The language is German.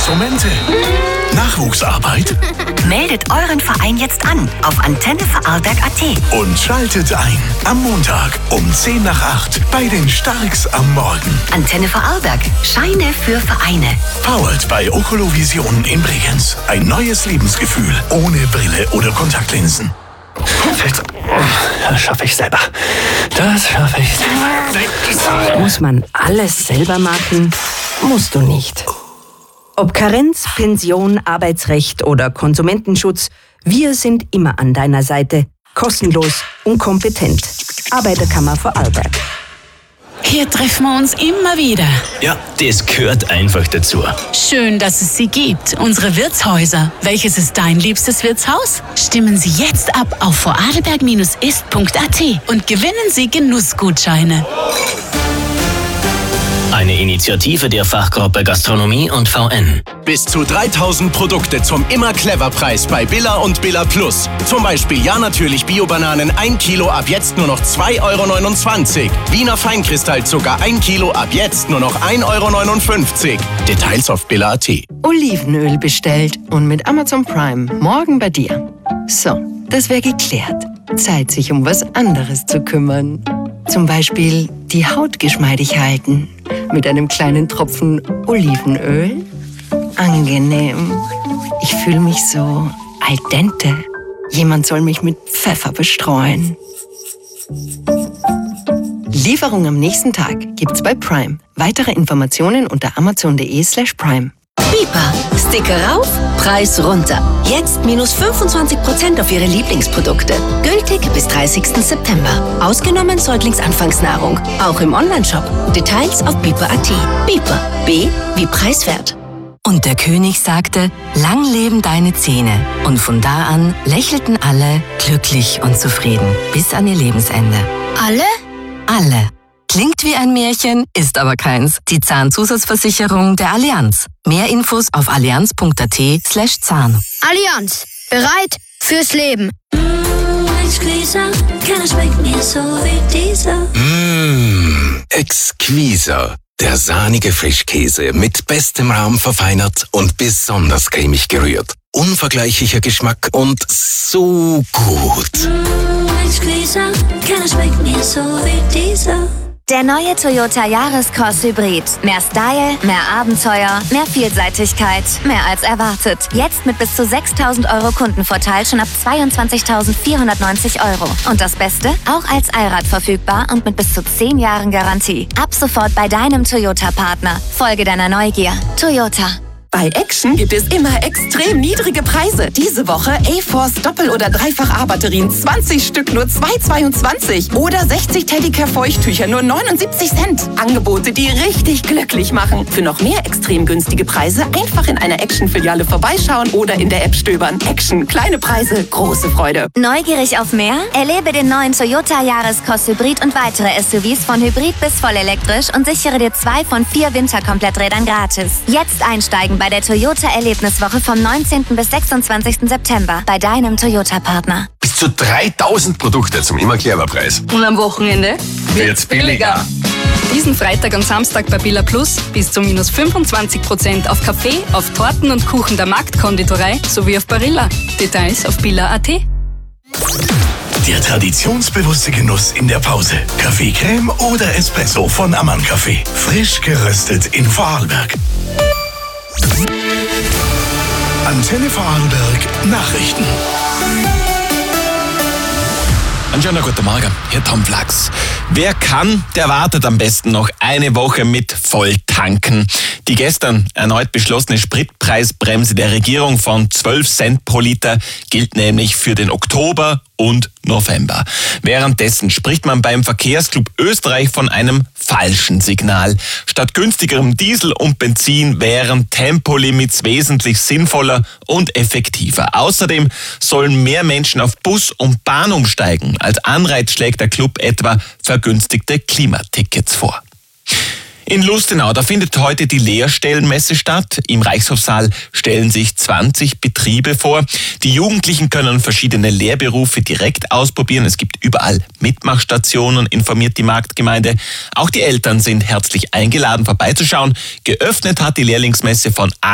Instrumente? Nachwuchsarbeit? Meldet euren Verein jetzt an auf antennevorarlberg.at. Und schaltet ein am Montag um 7:50 bei den Starks am Morgen. Antenne Vorarlberg. Scheine für Vereine. Powered bei Okolovision in Bregenz. Ein neues Lebensgefühl ohne Brille oder Kontaktlinsen. Das schaffe ich selber. Das schaffe ich selber. Muss man alles selber machen? Musst du nicht. Ob Karenz, Pension, Arbeitsrecht oder Konsumentenschutz, wir sind immer an deiner Seite. Kostenlos und kompetent. Arbeiterkammer Vorarlberg. Hier treffen wir uns immer wieder. Ja, das gehört einfach dazu. Schön, dass es sie gibt. Unsere Wirtshäuser. Welches ist dein liebstes Wirtshaus? Stimmen Sie jetzt ab auf vorarlberg-ist.at und gewinnen Sie Genussgutscheine. Eine Initiative der Fachgruppe Gastronomie und VN. Bis zu 3000 Produkte zum Immer-Clever-Preis bei Billa und Billa Plus. Zum Beispiel Ja natürlich Bio-Bananen 1 Kilo ab jetzt nur noch 2,29 €. Wiener Feinkristallzucker 1 Kilo ab jetzt nur noch 1,59 €. Details auf billa.at. Olivenöl bestellt und mit Amazon Prime morgen bei dir. So, das wäre geklärt. Zeit, sich um was anderes zu kümmern. Zum Beispiel die Haut geschmeidig halten. Mit einem kleinen Tropfen Olivenöl. Angenehm. Ich fühle mich so al dente. Jemand soll mich mit Pfeffer bestreuen. Lieferung am nächsten Tag gibt's bei Prime. Weitere Informationen unter amazon.de/prime. Bipa. Sticker rauf, Preis runter. Jetzt minus 25% auf Ihre Lieblingsprodukte. Gültig bis 30. September. Ausgenommen Säuglingsanfangsnahrung. Auch im Onlineshop. Details auf bipa.at. Bipa. B wie preiswert. Und der König sagte, lang leben deine Zähne. Und von da an lächelten alle glücklich und zufrieden bis an ihr Lebensende. Alle? Alle. Klingt wie ein Märchen, ist aber keins. Die Zahnzusatzversicherung der Allianz. Mehr Infos auf allianz.at/Zahn. Allianz. Bereit fürs Leben. Exquisa. Der sahnige Frischkäse mit bestem Rahm verfeinert und besonders cremig gerührt. Unvergleichlicher Geschmack und so gut. Der neue Toyota Yaris-Cross Hybrid. Mehr Style, mehr Abenteuer, mehr Vielseitigkeit, mehr als erwartet. Jetzt mit bis zu 6.000 € Kundenvorteil schon ab 22.490 €. Und das Beste? Auch als Allrad verfügbar und mit bis zu 10 Jahren Garantie. Ab sofort bei deinem Toyota-Partner. Folge deiner Neugier. Toyota. Bei Action gibt es immer extrem niedrige Preise. Diese Woche A-Force Doppel- oder Dreifach-A-Batterien 20 Stück nur 2,22 oder 60 Teddycare Feuchttücher nur 79 Cent. Angebote, die richtig glücklich machen. Für noch mehr extrem günstige Preise einfach in einer Action-Filiale vorbeischauen oder in der App stöbern. Action, kleine Preise, große Freude. Neugierig auf mehr? Erlebe den neuen Toyota Yaris-Cross Hybrid und weitere SUVs von Hybrid bis voll elektrisch und sichere dir 2 von 4 Winterkompletträdern gratis. Jetzt einsteigen bei der Toyota Erlebniswoche vom 19. bis 26. September bei deinem Toyota-Partner. Bis zu 3000 Produkte zum Immer-Clever-Preis. Und am Wochenende wird's billiger. Diesen Freitag und Samstag bei Billa Plus bis zu minus 25% auf Kaffee, auf Torten und Kuchen der Marktkonditorei sowie auf Barilla. Details auf billa.at. Der traditionsbewusste Genuss in der Pause. Kaffee Creme oder Espresso von Ammann Kaffee. Frisch geröstet in Vorarlberg. Antenne Vorarlberg Nachrichten. Einen schönen guten Morgen, hier Tom Flachs. Wer kann, der wartet am besten noch eine Woche mit Volltanken. Die gestern erneut beschlossene Spritpreisbremse der Regierung von 12 Cent pro Liter gilt nämlich für den Oktober und November. Währenddessen spricht man beim Verkehrsclub Österreich von einem falschen Signal. Statt günstigerem Diesel und Benzin wären Tempolimits wesentlich sinnvoller und effektiver. Außerdem sollen mehr Menschen auf Bus und Bahn umsteigen. Als Anreiz schlägt der Club etwa vergünstigte Klimatickets vor. In Lustenau, da findet heute die Lehrstellenmesse statt. Im Reichshofsaal stellen sich 20 Betriebe vor. Die Jugendlichen können verschiedene Lehrberufe direkt ausprobieren. Es gibt überall Mitmachstationen, informiert die Marktgemeinde. Auch die Eltern sind herzlich eingeladen, vorbeizuschauen. Geöffnet hat die Lehrlingsmesse von